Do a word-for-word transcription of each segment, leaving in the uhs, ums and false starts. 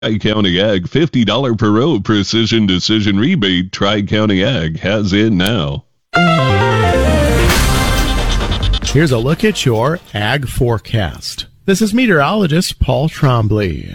Tri-County Ag fifty dollars per row precision decision rebate. Tri-County Ag has it now. Here's a look at your ag forecast. This is meteorologist Paul Trombley.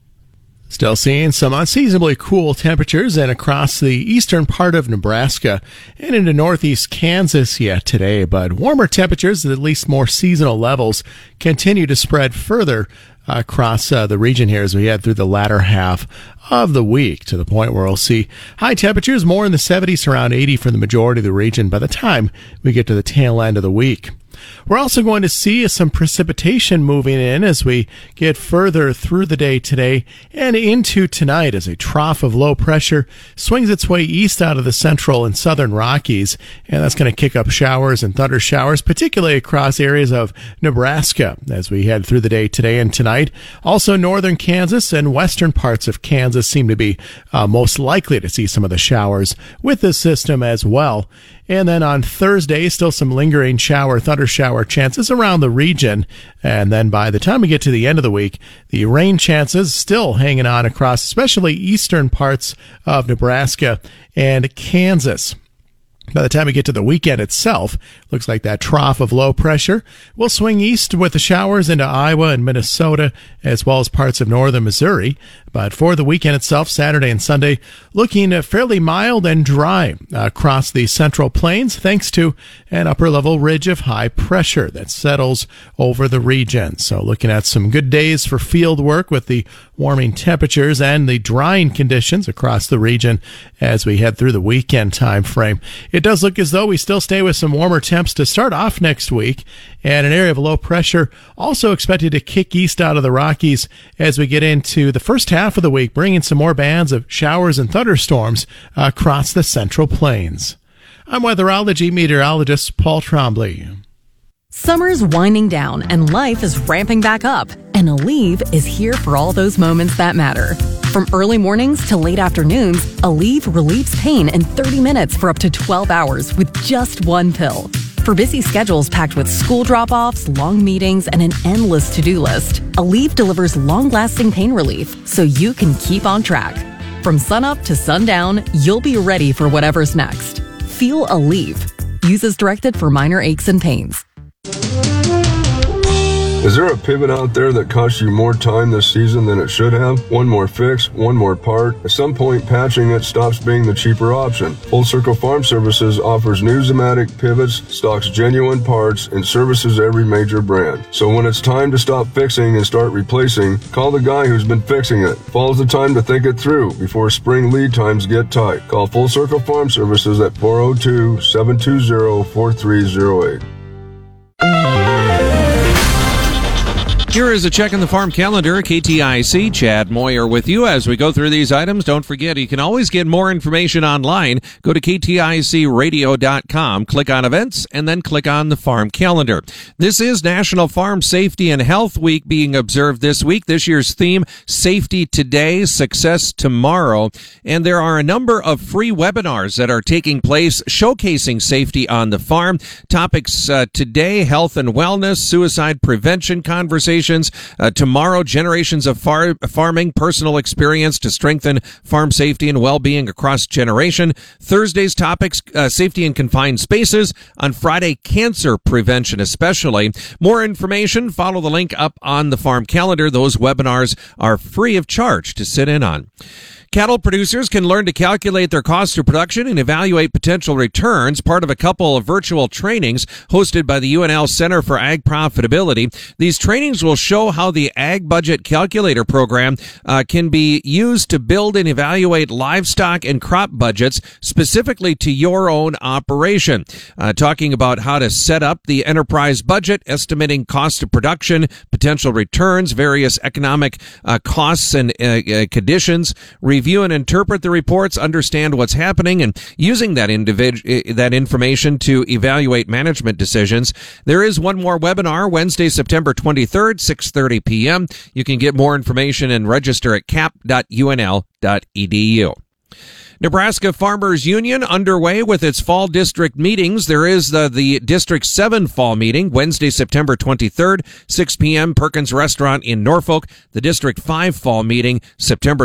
Still seeing some unseasonably cool temperatures and across the eastern part of Nebraska and into northeast Kansas yet today, but warmer temperatures at at least more seasonal levels continue to spread further across uh, the region here as we head through the latter half of the week, to the point where we'll see high temperatures more in the seventies, around eighty for the majority of the region by the time we get to the tail end of the week. We're also going to see some precipitation moving in as we get further through the day today and into tonight as a trough of low pressure swings its way east out of the central and southern Rockies, and that's going to kick up showers and thunder showers, particularly across areas of Nebraska as we head through the day today and tonight. Also, northern Kansas and western parts of Kansas seem to be uh, most likely to see some of the showers with this system as well. And then on Thursday, still some lingering shower, thunder shower chances around the region. And then by the time we get to the end of the week, the rain chances still hanging on across especially eastern parts of Nebraska and Kansas. By the time we get to the weekend itself, looks like that trough of low pressure will swing east with the showers into Iowa and Minnesota, as well as parts of northern Missouri. But for the weekend itself, Saturday and Sunday, looking fairly mild and dry across the central plains, thanks to an upper-level ridge of high pressure that settles over the region. So looking at some good days for field work with the warming temperatures and the drying conditions across the region as we head through the weekend time frame. It does look as though we still stay with some warmer temps to start off next week, and an area of low pressure also expected to kick east out of the Rockies as we get into the first half of the week, bringing some more bands of showers and thunderstorms across the central plains. I'm weatherology meteorologist Paul Trombley. Summer's winding down and life is ramping back up, and Aleve is here for all those moments that matter. From early mornings to late afternoons, Aleve relieves pain in thirty minutes for up to twelve hours with just one pill. For busy schedules packed with school drop-offs, long meetings, and an endless to-do list, Aleve delivers long-lasting pain relief so you can keep on track. From sunup to sundown, you'll be ready for whatever's next. Feel Aleve. Use as directed for minor aches and pains. Is there a pivot out there that costs you more time this season than it should have? One more fix, one more part. At some point, patching it stops being the cheaper option. Full Circle Farm Services offers new Zimmatic pivots, stocks genuine parts, and services every major brand. So when it's time to stop fixing and start replacing, call the guy who's been fixing it. Fall's the time to think it through before spring lead times get tight. Call Full Circle Farm Services at four oh two, seven two zero, four three zero eight. Here is a check in the farm calendar. K T I C, Chad Moyer with you as we go through these items. Don't forget, you can always get more information online. Go to K T I C radio dot com, click on events, and then click on the farm calendar. This is National Farm Safety and Health Week being observed this week. This year's theme, Safety Today, Success Tomorrow. And there are a number of free webinars that are taking place showcasing safety on the farm. Topics uh, today, health and wellness, suicide prevention conversations. Uh, tomorrow, generations of far- farming, personal experience to strengthen farm safety and well-being across generation. Thursday's topics, uh, safety in confined spaces. On Friday, cancer prevention especially. More information, follow the link up on the farm calendar. Those webinars are free of charge to sit in on. Cattle producers can learn to calculate their cost of production and evaluate potential returns, part of a couple of virtual trainings hosted by the U N L Center for Ag Profitability. These trainings will show how the Ag Budget Calculator program uh, can be used to build and evaluate livestock and crop budgets specifically to your own operation. Uh, talking about how to set up the enterprise budget, estimating cost of production, potential returns, various economic uh, costs and uh, uh, conditions, review and interpret the reports, understand what's happening, and using that individ- that information to evaluate management decisions. There is one more webinar, Wednesday, September twenty-third, six thirty p.m. You can get more information and register at cap dot u n l dot e d u. Nebraska Farmers Union underway with its fall district meetings. There is the, the District seven fall meeting Wednesday, September twenty-third, six p.m. Perkins Restaurant in Norfolk. The District five fall meeting September